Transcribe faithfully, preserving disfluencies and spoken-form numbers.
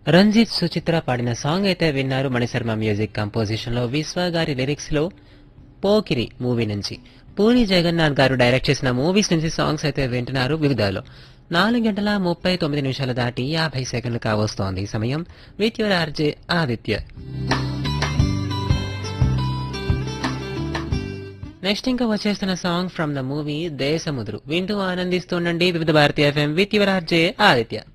రంజిత్ సుచిత్ర పాడిన సాంగ్ అయితే విన్నారు. మణిశర్మ మ్యూజిక్ కంపోజిషన్ లో విశ్వ గారి లిరిక్స్ లో పోకిరి మూవీ నుంచి. పూరి జగన్నాథ్ గారు డైరెక్ట్ చేసిన మూవీస్ నుంచి సాంగ్స్ అయితే వింటున్నారు వివిధాలో. నాలుగు గంటల ముప్పై తొమ్మిది నిమిషాలు దాటి యాభై సెకండ్లు కావస్తోంది సమయం. With your RJ Aditya. Next ఇంకా వచ్చేస్తున్న song from the movie Desamuduru. వింటూ ఆనందిస్తుండండి వివిధ భారతీయ FM with your RJ Aditya.